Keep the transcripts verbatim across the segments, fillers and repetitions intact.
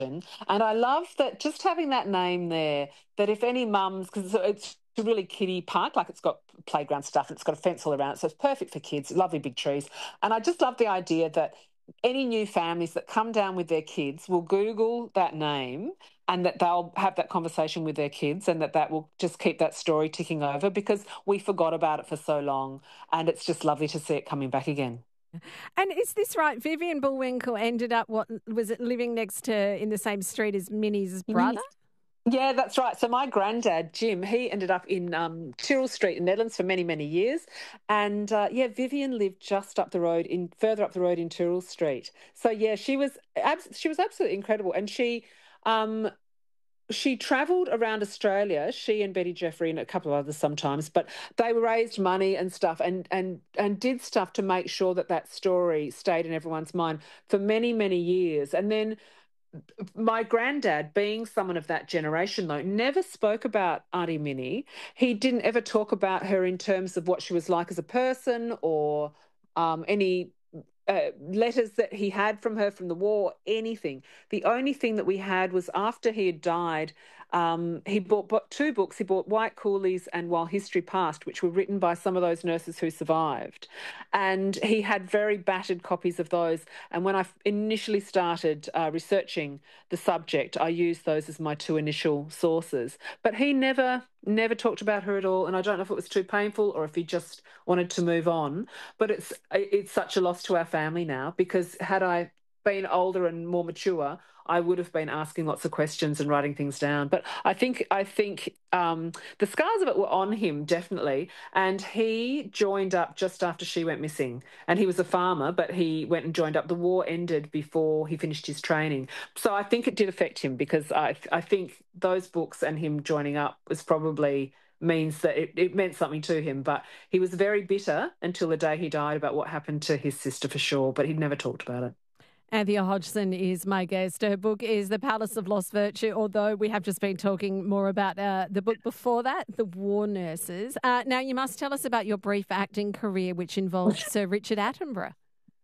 And I love that just having that name there, that if any mums, because it's a really kiddie park, like it's got playground stuff and it's got a fence all around it, so it's perfect for kids, lovely big trees. And I just love the idea that any new families that come down with their kids will Google that name and that they'll have that conversation with their kids and that that will just keep that story ticking over because we forgot about it for so long and it's just lovely to see it coming back again. And is this right? Vivian Bullwinkle ended up, what was it, living next to, in the same street as Minnie's brother? Yeah, that's right. So my granddad, Jim, he ended up in um, Tyrrell Street in Nedlands for many, many years. And uh, yeah, Vivian lived just up the road, in further up the road in Tyrrell Street. So yeah, she was abs- she was absolutely incredible. And she um, she travelled around Australia, she and Betty Jeffrey and a couple of others sometimes, but they raised money and stuff and and and did stuff to make sure that that story stayed in everyone's mind for many, many years. And then my granddad, being someone of that generation, though, never spoke about Auntie Minnie. He didn't ever talk about her in terms of what she was like as a person or um, any uh, letters that he had from her from the war, anything. The only thing that we had was after he had died, um, he bought, bought two books. He bought White Coolies and While History Passed, which were written by some of those nurses who survived. And he had very battered copies of those. And when I initially started uh, researching the subject, I used those as my two initial sources. But he never, never talked about her at all. And I don't know if it was too painful or if he just wanted to move on. But it's it's such a loss to our family now because had I been older and more mature, I would have been asking lots of questions and writing things down. But I think I think um, the scars of it were on him, definitely. And he joined up just after she went missing. And he was a farmer, but he went and joined up. The war ended before he finished his training. So I think it did affect him because I, I think those books and him joining up was probably means that it, it meant something to him. But he was very bitter until the day he died about what happened to his sister for sure, but he'd never talked about it. Anthea Hodgson is my guest. Her book is The Palace of Lost Virtue, although we have just been talking more about uh, the book before that, The War Nurses. Uh, now, you must tell us about your brief acting career, which involved Sir Richard Attenborough.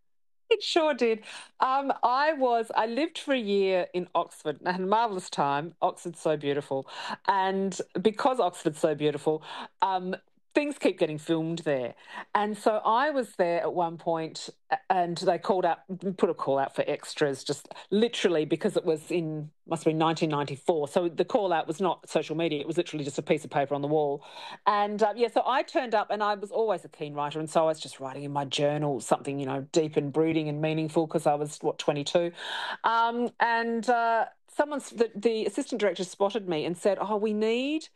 It sure did. Um, I was, I lived for a year in Oxford. I had a marvellous time. Oxford's so beautiful. And because Oxford's so beautiful, um, things keep getting filmed there. And so I was there at one point and they called out, put a call out for extras, just literally because it was in, must have been nineteen ninety-four. So the call out was not social media. It was literally just a piece of paper on the wall. And uh, yeah, so I turned up and I was always a keen writer. And so I was just writing in my journal something, you know, deep and brooding and meaningful because I was, what, twenty-two. Um, and uh, someone, the, the assistant director spotted me and said, oh, we need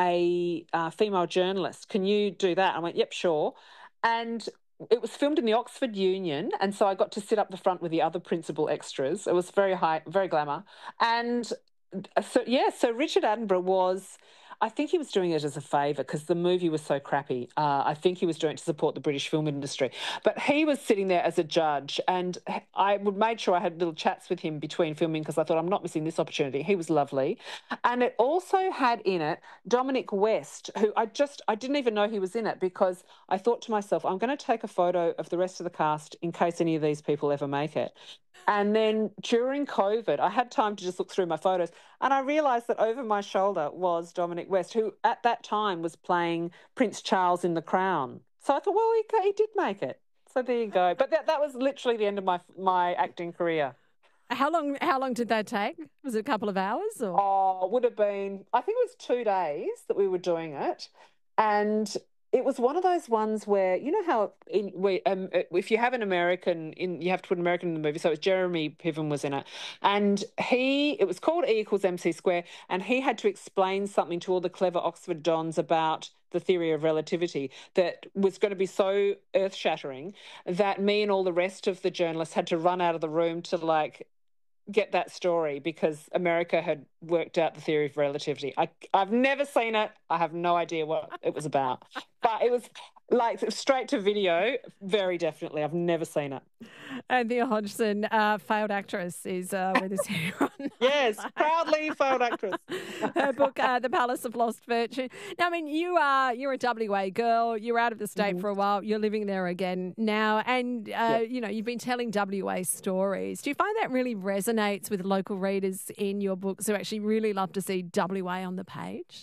a uh, female journalist. Can you do that? I went, yep, sure. And it was filmed in the Oxford Union, and so I got to sit up the front with the other principal extras. It was very high, very glamour. And so, yeah, so Richard Attenborough was, I think he was doing it as a favour because the movie was so crappy. Uh, I think he was doing it to support the British film industry. But he was sitting there as a judge and I would made sure I had little chats with him between filming because I thought I'm not missing this opportunity. He was lovely. And it also had in it Dominic West, who I just, I didn't even know he was in it because I thought to myself, I'm going to take a photo of the rest of the cast in case any of these people ever make it. And then during COVID, I had time to just look through my photos and I realised that over my shoulder was Dominic West, who at that time was playing Prince Charles in The Crown. So I thought, well, he, he did make it. So there you go. But that, that was literally the end of my my acting career. How long How long did that take? Was it a couple of hours? Or? Oh, it would have been, I think it was two days that we were doing it. And it was one of those ones where, you know how in, we, um, if you have an American, in you have to put an American in the movie. So it was Jeremy Piven was in it. And he, it was called E equals M C square. And he had to explain something to all the clever Oxford dons about the theory of relativity that was going to be so earth-shattering that me and all the rest of the journalists had to run out of the room to like get that story because America had worked out the theory of relativity. I, I've never seen it. I have no idea what it was about. But it was like straight to video, very definitely. I've never seen it. Anthea Hodgson, uh, failed actress, is uh, with us here on Yes, proudly failed actress. her book, uh, The Palace of Lost Virtue. Now, I mean, you are you're a W A girl. You're out of the state Mhm. for a while. You're living there again now, and uh, Yep. you know you've been telling W A stories. Do you find that really resonates with local readers in your books who actually really love to see W A on the page?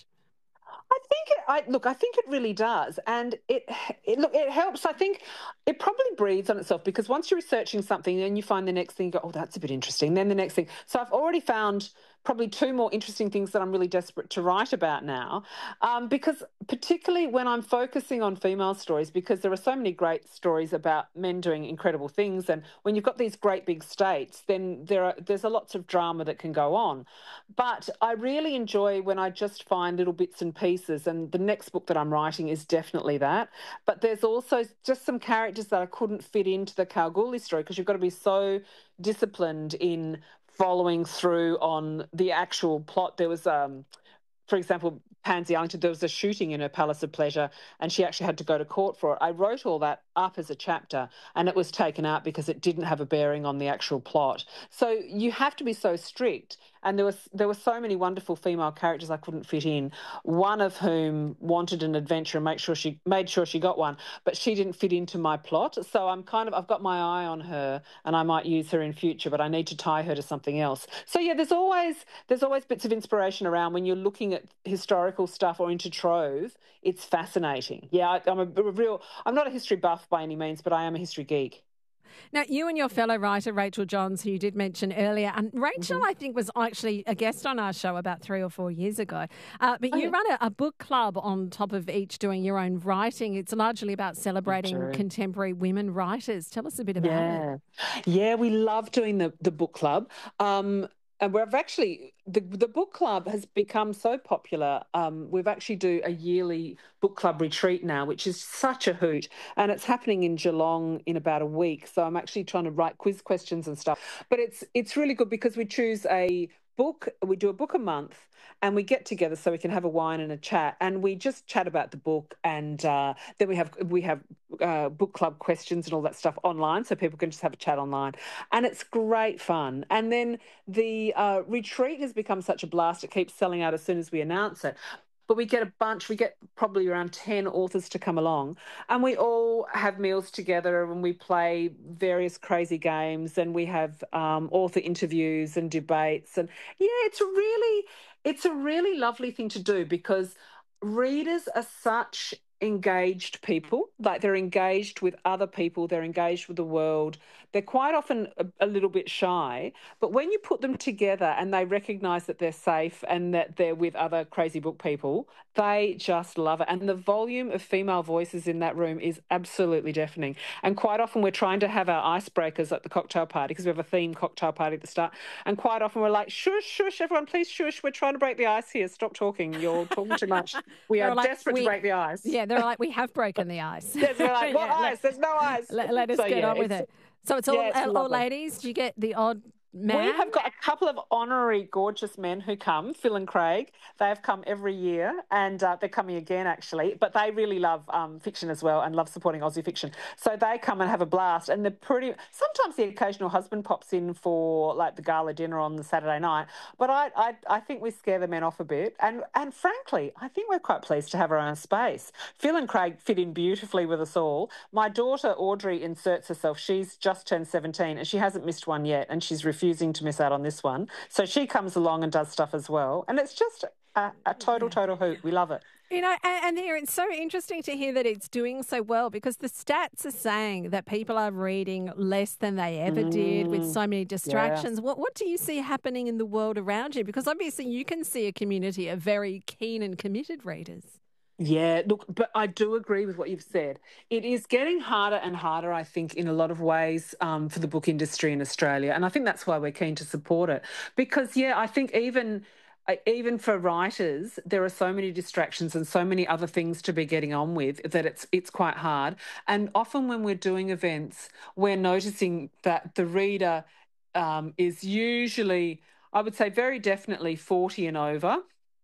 I think it, I look. I think it really does, and it, it look. It helps. I think it probably breathes on itself because once you're researching something, then you find the next thing. You go, oh, that's a bit interesting. Then the next thing. So I've already found probably two more interesting things that I'm really desperate to write about now, um, because particularly when I'm focusing on female stories, because there are so many great stories about men doing incredible things, and when you've got these great big states, then there are there's a lots of drama that can go on. But I really enjoy when I just find little bits and pieces, and the next book that I'm writing is definitely that. But there's also just some characters that I couldn't fit into the Kalgoorlie story because you've got to be so disciplined in following through on the actual plot. There was um for example, Pansy Arlington, there was a shooting in her Palace of Pleasure and she actually had to go to court for it. I wrote all that up as a chapter and it was taken out because it didn't have a bearing on the actual plot. So you have to be so strict. And there was there were so many wonderful female characters I couldn't fit in. One of whom wanted an adventure and make sure she made sure she got one, but she didn't fit into my plot. So I'm kind of I've got my eye on her and I might use her in future, but I need to tie her to something else. So yeah, there's always there's always bits of inspiration around when you're looking at historical stuff or into trove. It's fascinating. Yeah, I, I'm a, a real I'm not a history buff by any means, but I am a history geek. Now, you and your fellow writer, Rachel Johns, who you did mention earlier, and Rachel, Mm-hmm. I think, was actually a guest on our show about three or four years ago. Uh, but Oh, you yeah. run a, a book club on top of each doing your own writing. It's largely about celebrating True. contemporary women writers. Tell us a bit about it. Yeah, yeah, we love doing the the book club. Um, and we've actually the the book club has become so popular. Um, we've actually do a yearly book club retreat now, which is such a hoot, and it's happening in Geelong in about a week. So I'm actually trying to write quiz questions and stuff. But it's it's really good because we choose a book. We do a book a month, and we get together so we can have a wine and a chat, and we just chat about the book, and uh, then we have we have uh, book club questions and all that stuff online, so people can just have a chat online, and it's great fun. And then the uh, retreat has become such a blast; it keeps selling out as soon as we announce it. But we get a bunch, we get probably around ten authors to come along, and we all have meals together and we play various crazy games and we have um, author interviews and debates. And yeah, it's really, it's a really lovely thing to do because readers are such engaged people, like they're engaged with other people, they're engaged with the world. They're quite often a, a little bit shy, but when you put them together and they recognise that they're safe and that they're with other crazy book people, they just love it. And the volume of female voices in that room is absolutely deafening. And quite often we're trying to have our icebreakers at the cocktail party because we have a themed cocktail party at the start. And quite often we're like, shush, shush, everyone, please shush. We're trying to break the ice here. Stop talking. You're talking too much. We They're are like, desperate we, to break the ice. Yeah, they're like, we have broken the ice. Yes, we're like, what Yeah, ice? let, There's no ice. let, let us So, get yeah, on with it's, it. So it's all, yeah, it's all lovely. ladies. Do you get the odd man? We have got a couple of honorary gorgeous men who come, Phil and Craig. They have come every year and uh, they're coming again actually, but they really love um, fiction as well and love supporting Aussie fiction. So they come and have a blast and they're pretty, sometimes the occasional husband pops in for like the gala dinner on the Saturday night, but I, I, I think we scare the men off a bit. And, and frankly, I think we're quite pleased to have our own space. Phil and Craig fit in beautifully with us all. My daughter Audrey inserts herself. She's just turned seventeen and she hasn't missed one yet and she's refusing to miss out on this one. So she comes along and does stuff as well. And it's just a, a total, total hoot. We love it. You know, and, and here it's so interesting to hear that it's doing so well because the stats are saying that people are reading less than they ever mm, did with so many distractions. Yeah. What what do you see happening in the world around you? Because obviously you can see a community of very keen and committed readers. Yeah, look, but I do agree with what you've said. It is getting harder and harder, I think, in a lot of ways um, for the book industry in Australia. And I think that's why we're keen to support it. Because, yeah, I think even even for writers, there are so many distractions and so many other things to be getting on with that it's it's quite hard. And often when we're doing events, we're noticing that the reader um, is usually, I would say very definitely forty and over.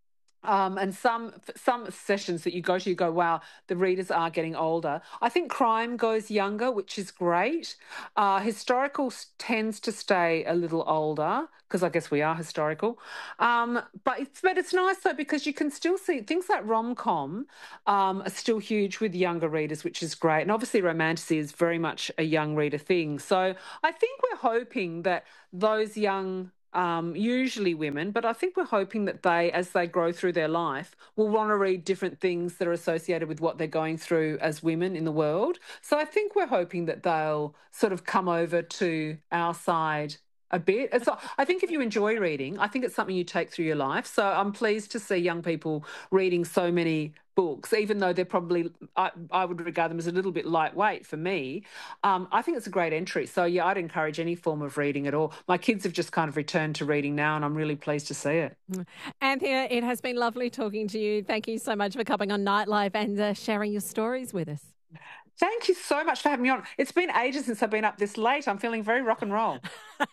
Um, and some some sessions that you go to, you go, wow, the readers are getting older. I think crime goes younger, which is great. Uh, historical s- tends to stay a little older because I guess we are historical. Um, but it's but it's nice though because you can still see things like rom com um, are still huge with younger readers, which is great. And obviously, romantasy is very much a young reader thing. So I think we're hoping that those young um, usually women, but I think we're hoping that they, as they grow through their life, will want to read different things that are associated with what they're going through as women in the world. So I think we're hoping that they'll sort of come over to our side a bit. It's, I think if you enjoy reading, I think it's something you take through your life. So I'm pleased to see young people reading so many books, even though they're probably, I, I would regard them as a little bit lightweight for me. Um, I think it's a great entry. So, yeah, I'd encourage any form of reading at all. My kids have just kind of returned to reading now, and I'm really pleased to see it. Anthea, it has been lovely talking to you. Thank you so much for coming on Nightlife and uh, sharing your stories with us. Thank you so much for having me on. It's been ages since I've been up this late. I'm feeling very rock and roll.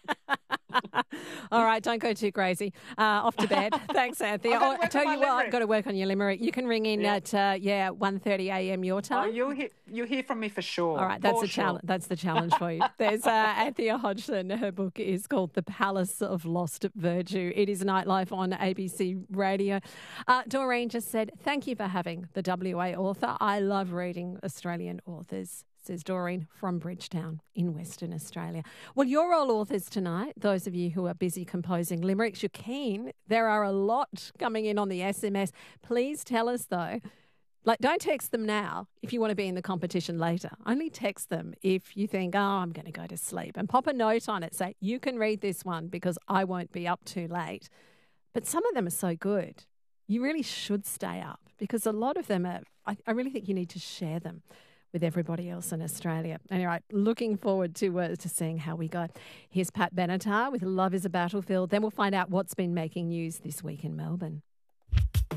All right, don't go too crazy. Uh, off to bed. Thanks, Anthea. Oh, I tell you what, I've got to work on your limerick. You can ring in yeah. at uh, yeah one thirty a m your time. Oh, you'll hear you'll hear from me for sure. All right, that's for the sure. challenge. That's the challenge for you. There's uh, Anthea Hodgson. Her book is called The Palace of Lost Virtue. It is Nightlife on A B C Radio. Uh, Doreen just said, "Thank you for having the W A author. I love reading Australian authors." Says Doreen from Bridgetown in Western Australia. Well, you're all authors tonight. Those of you who are busy composing limericks, you're keen. There are a lot coming in on the S M S. Please tell us, though, like, don't text them now if you want to be in the competition later. Only text them if you think, oh, I'm going to go to sleep. And pop a note on it. Say, you can read this one because I won't be up too late. But some of them are so good. You really should stay up because a lot of them are, I, I really think you need to share them with everybody else in Australia. Anyway, looking forward to uh, to seeing how we go. Here's Pat Benatar with Love is a Battlefield. Then we'll find out what's been making news this week in Melbourne.